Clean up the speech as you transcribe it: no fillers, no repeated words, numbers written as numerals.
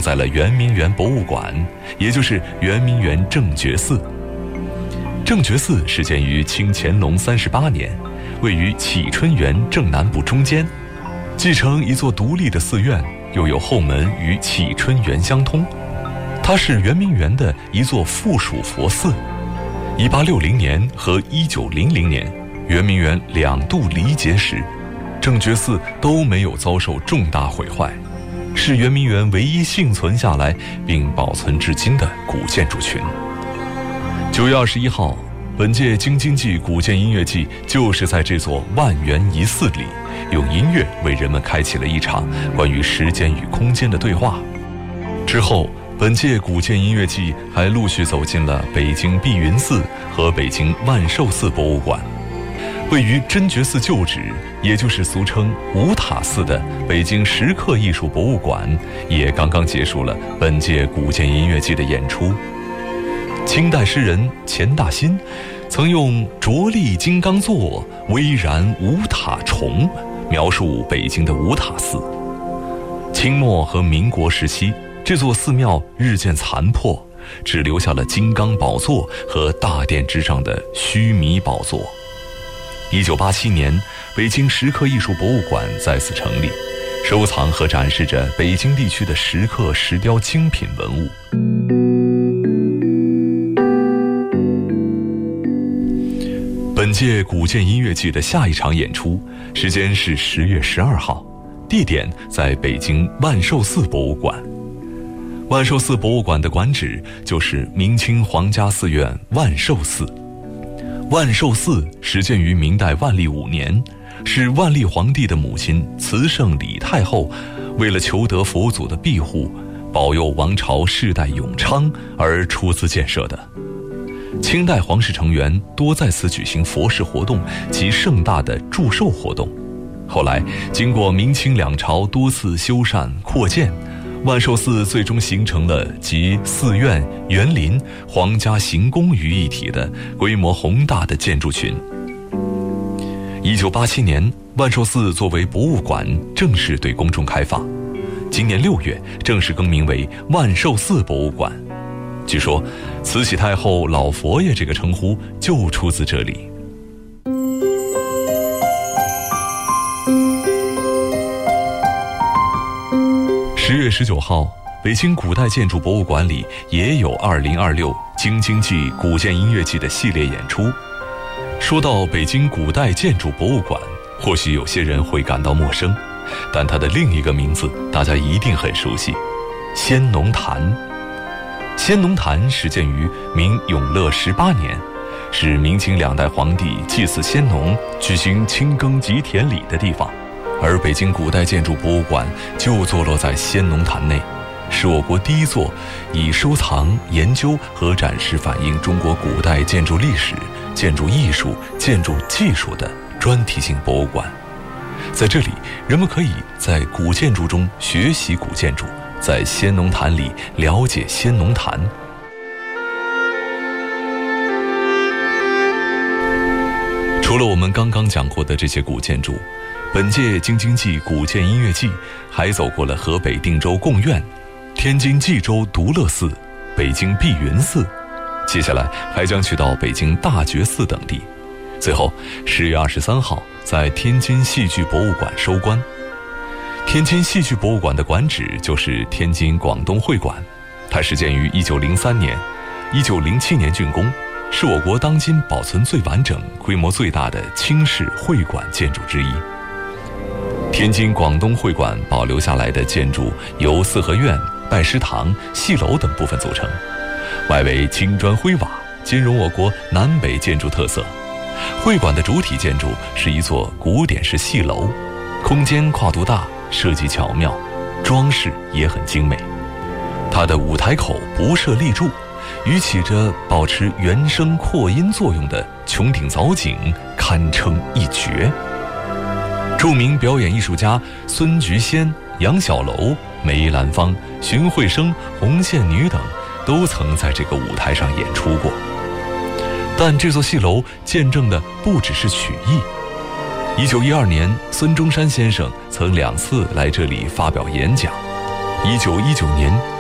在了圆明园博物馆，也就是圆明园正觉寺。正觉寺始建于清乾隆38年，位于启春园正南部中间，继承一座独立的寺院，又有后门与启春园相通。它是圆明园的一座附属佛寺。1860年和1900年，圆明园2度离劫时，正觉寺都没有遭受重大毁坏，是圆明园唯一幸存下来并保存至今的古建筑群。9月21号，本届京津冀古建音乐季就是在这座万元遗寺里，用音乐为人们开启了一场关于时间与空间的对话。之后，本届古建音乐季还陆续走进了北京碧云寺和北京万寿寺博物馆。位于真觉寺旧址，也就是俗称五塔寺的北京石刻艺术博物馆，也刚刚结束了本届古建音乐季的演出。清代诗人钱大新曾用着力金刚座，巍然五塔重描述北京的五塔寺。清末和民国时期，这座寺庙日渐残破，只留下了金刚宝座和大殿之上的须弥宝座。1987年，北京石刻艺术博物馆再次成立，收藏和展示着北京地区的石刻石雕精品文物。本届古建音乐季的下一场演出时间是10月12号，地点在北京万寿寺博物馆。万寿寺博物馆的馆址就是明清皇家寺院万寿寺。万寿寺始建于明代万历5年，是万历皇帝的母亲慈圣李太后为了求得佛祖的庇护，保佑王朝世代永昌而出资建设的。清代皇室成员多在此举行佛事活动及盛大的祝寿活动。后来经过明清两朝多次修缮扩建，万寿寺最终形成了集寺院、园林、皇家行宫于一体的规模宏大的建筑群。1987年，万寿寺作为博物馆正式对公众开放，今年6月正式更名为万寿寺博物馆。据说，慈禧太后老佛爷这个称呼就出自这里。10月19号，北京古代建筑博物馆里也有2026京津冀古建音乐季的系列演出。说到北京古代建筑博物馆，或许有些人会感到陌生，但它的另一个名字大家一定很熟悉——先农坛。先农坛始建于明永乐18年，是明清2代皇帝祭祀先农、举行清耕吉田礼的地方。而北京古代建筑博物馆就坐落在先农坛内，是我国第一座以收藏、研究和展示反映中国古代建筑历史、建筑艺术、建筑技术的专题性博物馆。在这里，人们可以在古建筑中学习古建筑，在先农坛里了解先农坛。除了我们刚刚讲过的这些古建筑，本届京津冀古建音乐季还走过了河北定州贡院、天津蓟州独乐寺、北京碧云寺，接下来还将去到北京大觉寺等地。最后10月23号在天津戏剧博物馆收官。天津戏剧博物馆的馆址就是天津广东会馆，它始建于1903年，1907年竣工，是我国当今保存最完整、规模最大的清式会馆建筑之一。天津广东会馆保留下来的建筑由四合院、拜师堂、戏楼等部分组成，外围青砖灰瓦，兼容我国南北建筑特色。会馆的主体建筑是一座古典式戏楼，空间跨度大，设计巧妙，装饰也很精美。它的舞台口不设立柱，与起着保持原声扩音作用的穹顶藻井堪称一绝。著名表演艺术家孙菊仙、杨小楼、梅兰芳、荀慧生、红线女等都曾在这个舞台上演出过。但这座戏楼见证的不只是曲艺。1912年，孙中山先生曾2次来这里发表演讲。1919年